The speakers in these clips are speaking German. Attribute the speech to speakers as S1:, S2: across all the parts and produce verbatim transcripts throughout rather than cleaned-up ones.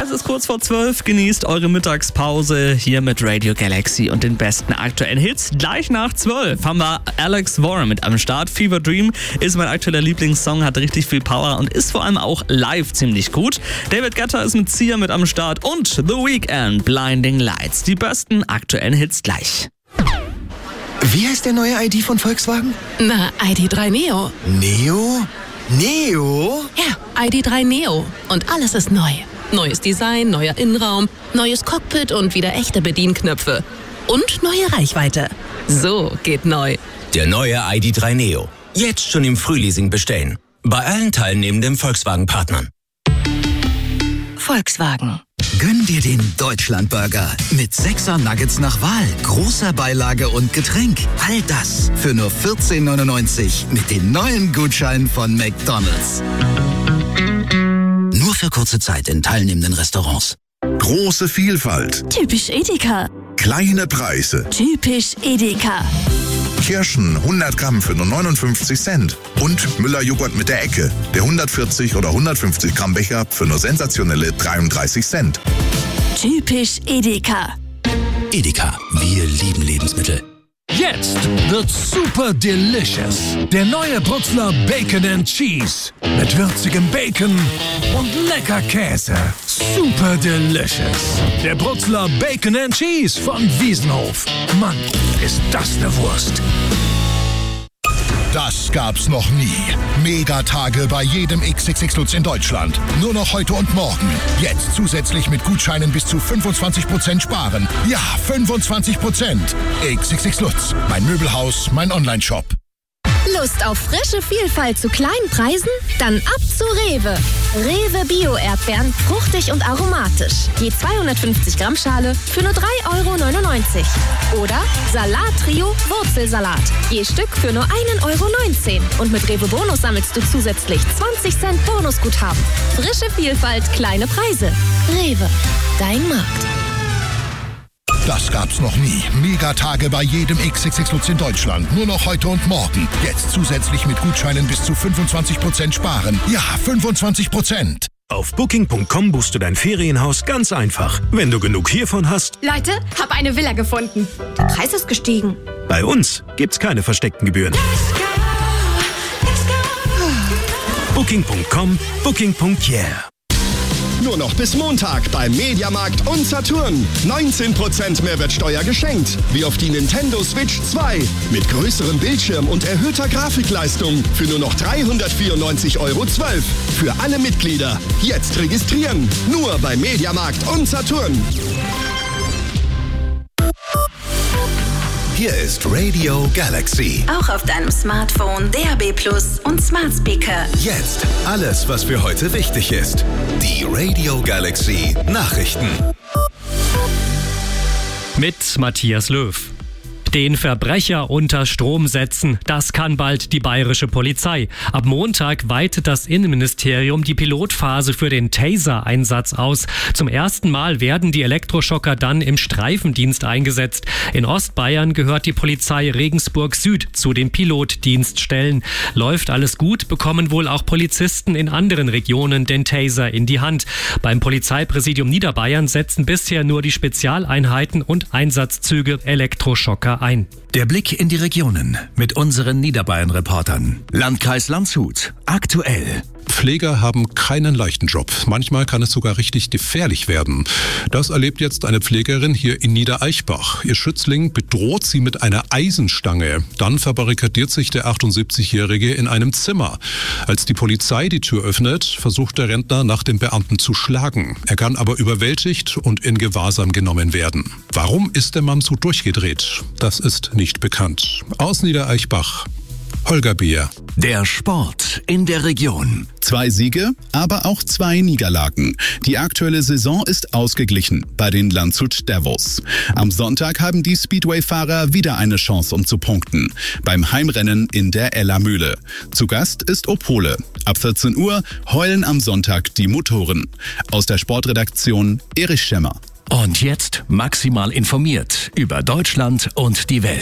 S1: Es ist kurz vor zwölf, genießt eure Mittagspause hier mit Radio Galaxy und den besten aktuellen Hits. Gleich nach zwölf haben wir Alex Warren mit am Start. Fever Dream ist mein aktueller Lieblingssong, hat richtig viel Power und ist vor allem auch live ziemlich gut. David Guetta ist mit Sia mit am Start und The Weeknd, Blinding Lights. Die besten aktuellen Hits gleich.
S2: Wie heißt der neue I D von Volkswagen?
S3: Na, I D drei Neo.
S2: Neo? Neo?
S3: Ja, I D drei Neo. Und alles ist neu. Neues Design, neuer Innenraum, neues Cockpit und wieder echte Bedienknöpfe. Und neue Reichweite. So geht neu.
S4: Der neue I D drei Neo. Jetzt schon im Frühleasing bestellen. Bei allen teilnehmenden Volkswagen-Partnern.
S3: Volkswagen.
S5: Gönn dir den Deutschlandburger mit sechser Nuggets nach Wahl, großer Beilage und Getränk. All das für nur vierzehn neunundneunzig mit den neuen Gutscheinen von McDonald's. Nur für kurze Zeit in teilnehmenden Restaurants.
S6: Große Vielfalt.
S7: Typisch Edeka.
S6: Kleine Preise.
S7: Typisch Edeka.
S6: Kirschen hundert Gramm für nur neunundfünfzig Cent. Und Müller-Joghurt mit der Ecke. Der hundertvierzig oder hundertfünfzig Gramm Becher für nur sensationelle dreiunddreißig Cent.
S7: Typisch Edeka.
S5: Edeka, wir lieben Lebensmittel.
S8: Jetzt wird's super delicious. Der neue Brutzler Bacon and Cheese. Mit würzigem Bacon und lecker Käse. Super delicious. Der Brutzler Bacon and Cheese von Wiesenhof. Mann, ist das eine Wurst.
S9: Das gab's noch nie. Megatage bei jedem X X X Lutz in Deutschland. Nur noch heute und morgen. Jetzt zusätzlich mit Gutscheinen bis zu fünfundzwanzig Prozent sparen. Ja, fünfundzwanzig Prozent. X X X Lutz, mein Möbelhaus, mein Onlineshop.
S10: Lust auf frische Vielfalt zu kleinen Preisen? Dann ab zu Rewe. Rewe Bio-Erdbeeren, fruchtig und aromatisch. Je zweihundertfünfzig Gramm Schale für nur drei Euro neunundneunzig. Oder Salat-Trio Wurzelsalat. Je Stück für nur ein Euro neunzehn. Und mit Rewe Bonus sammelst du zusätzlich zwanzig Cent Bonusguthaben. Frische Vielfalt, kleine Preise. Rewe, dein Markt.
S9: Das gab's noch nie. Megatage bei jedem X X X Lutz in Deutschland. Nur noch heute und morgen. Jetzt zusätzlich mit Gutscheinen bis zu fünfundzwanzig Prozent sparen. Ja, fünfundzwanzig Prozent.
S8: Auf Booking Punkt com buchst du dein Ferienhaus ganz einfach. Wenn du genug hiervon hast.
S11: Leute, hab eine Villa gefunden. Der Preis ist gestiegen.
S8: Bei uns gibt's keine versteckten Gebühren.
S11: Let's go, let's go.
S8: Booking Punkt com, Booking Punkt yeah.
S12: Nur noch bis Montag beim Mediamarkt und Saturn. neunzehn Prozent Mehrwertsteuer geschenkt. Wie auf die Nintendo Switch zwei. Mit größerem Bildschirm und erhöhter Grafikleistung. Für nur noch dreihundertvierundneunzig Euro zwölf. Für alle Mitglieder. Jetzt registrieren. Nur beim Mediamarkt und Saturn.
S6: Hier ist Radio Galaxy.
S13: Auch auf deinem Smartphone, D A B Plus und Smart Speaker.
S6: Jetzt alles, was für heute wichtig ist. Die Radio Galaxy Nachrichten.
S14: Mit Matthias Löw. Den Verbrecher unter Strom setzen, das kann bald die bayerische Polizei. Ab Montag weitet das Innenministerium die Pilotphase für den Taser-Einsatz aus. Zum ersten Mal werden die Elektroschocker dann im Streifendienst eingesetzt. In Ostbayern gehört die Polizei Regensburg Süd zu den Pilotdienststellen. Läuft alles gut, bekommen wohl auch Polizisten in anderen Regionen den Taser in die Hand. Beim Polizeipräsidium Niederbayern setzen bisher nur die Spezialeinheiten und Einsatzzüge Elektroschocker ein.
S5: Der Blick in die Regionen mit unseren Niederbayern-Reportern. Landkreis Landshut. Aktuell.
S15: Pfleger haben keinen leichten Job. Manchmal kann es sogar richtig gefährlich werden. Das erlebt jetzt eine Pflegerin hier in Niedereichbach. Ihr Schützling bedroht sie mit einer Eisenstange. Dann verbarrikadiert sich der achtundsiebzigjährige in einem Zimmer. Als die Polizei die Tür öffnet, versucht der Rentner nach dem Beamten zu schlagen. Er kann aber überwältigt und in Gewahrsam genommen werden. Warum ist der Mann so durchgedreht? Das ist nicht bekannt. Aus Niedereichbach, Holger Beer.
S5: Der Sport in der Region.
S16: Zwei Siege, aber auch zwei Niederlagen. Die aktuelle Saison ist ausgeglichen bei den Landshut Devils. Am Sonntag haben die Speedway-Fahrer wieder eine Chance, um zu punkten. Beim Heimrennen in der Ellermühle. Zu Gast ist Opole. Ab vierzehn Uhr heulen am Sonntag die Motoren. Aus der Sportredaktion Erich Schemmer.
S5: Und jetzt maximal informiert über Deutschland und die Welt.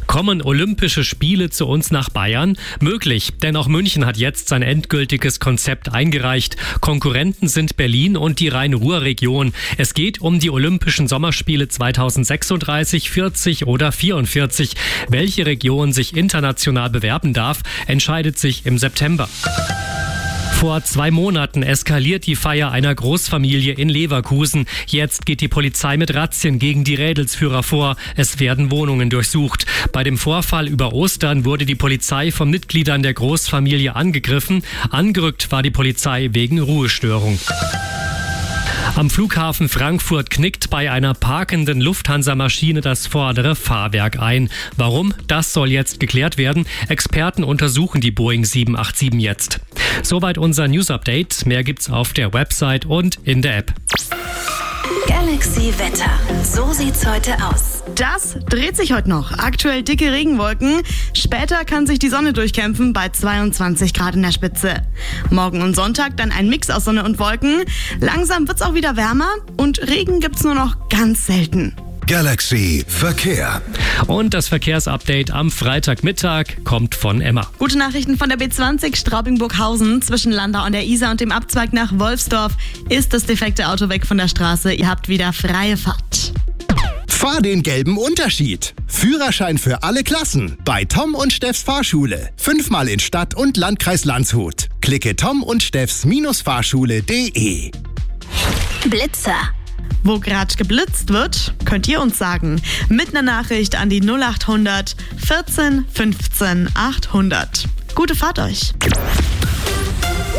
S14: Kommen Olympische Spiele zu uns nach Bayern? Möglich, denn auch München hat jetzt sein endgültiges Konzept eingereicht. Konkurrenten sind Berlin und die Rhein-Ruhr-Region. Es geht um die Olympischen Sommerspiele zweitausendsechsunddreißig, vierzig oder vierundvierzig. Welche Region sich international bewerben darf, entscheidet sich im September. Vor zwei Monaten eskaliert die Feier einer Großfamilie in Leverkusen. Jetzt geht die Polizei mit Razzien gegen die Rädelsführer vor. Es werden Wohnungen durchsucht. Bei dem Vorfall über Ostern wurde die Polizei von Mitgliedern der Großfamilie angegriffen. Angerückt war die Polizei wegen Ruhestörung. Am Flughafen Frankfurt knickt bei einer parkenden Lufthansa-Maschine das vordere Fahrwerk ein. Warum? Das soll jetzt geklärt werden. Experten untersuchen die Boeing sieben acht sieben jetzt. Soweit unser News-Update. Mehr gibt's auf der Website und in der App.
S13: Galaxy Wetter. So sieht's heute aus.
S17: Das dreht sich heute noch. Aktuell dicke Regenwolken. Später kann sich die Sonne durchkämpfen bei zweiundzwanzig Grad in der Spitze. Morgen und Sonntag dann ein Mix aus Sonne und Wolken. Langsam wird's auch wieder wärmer und Regen gibt's nur noch ganz selten.
S2: Galaxy Verkehr.
S14: Und das Verkehrsupdate am Freitagmittag kommt von Emma.
S17: Gute Nachrichten von der B zwanzig Straubing-Burghausen. Zwischen Landau an der Isar und dem Abzweig nach Wolfsdorf ist das defekte Auto weg von der Straße. Ihr habt wieder freie Fahrt.
S12: Fahr den gelben Unterschied. Führerschein für alle Klassen bei Tom und Steffs Fahrschule. Fünfmal in Stadt und Landkreis Landshut. Klicke tom und steffs Fahrschule punkt de.
S10: Blitzer.
S17: Wo gerade geblitzt wird, könnt ihr uns sagen. Mit einer Nachricht an die null acht hundert vierzehn fünfzehn achthundert. Gute Fahrt euch.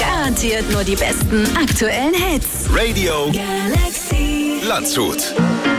S13: Garantiert nur die besten aktuellen Hits.
S2: Radio
S13: Galaxy
S2: Landshut.